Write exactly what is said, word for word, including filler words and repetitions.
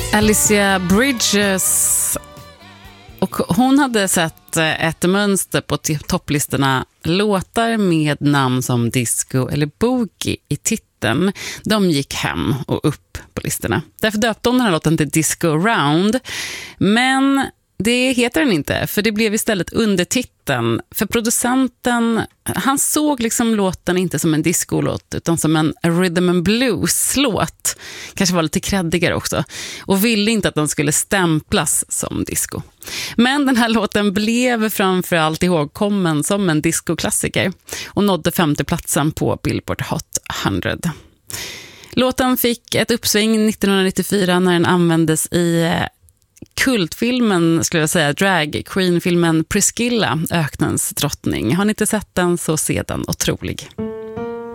Alicia Bridges, och hon hade sett ett mönster på topplistorna, låtar med namn som disco eller boogie i titeln. De gick hem och upp på listorna. Därför döpte hon den här låten till Disco Round. Men det heter den inte, för det blev istället undertiteln. För producenten, han såg liksom låten inte som en discolåt utan som en rhythm and blues-låt. Kanske var lite kreddigare också. Och ville inte att den skulle stämplas som disco. Men den här låten blev framförallt ihågkommen som en discoklassiker och nådde femte platsen på Billboard Hot hundra. Låten fick ett uppsving nittonhundranittiofyra när den användes i kultfilmen, skulle jag säga, drag queen-filmen Priscilla, Öknens drottning. Har ni inte sett den så se den, otrolig.